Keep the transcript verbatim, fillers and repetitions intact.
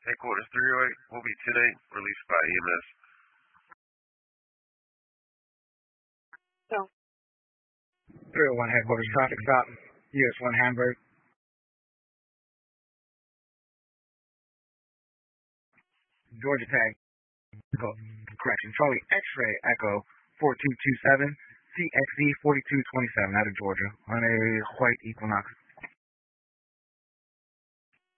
Headquarters three oh eight will be ten eight, released by E M S. No. three oh one headquarters, traffic stop, U S one Hamburg. Georgia tag, correction, Charlie X-ray Echo four two two seven, C X Z forty-two twenty-seven out of Georgia on a white Equinox.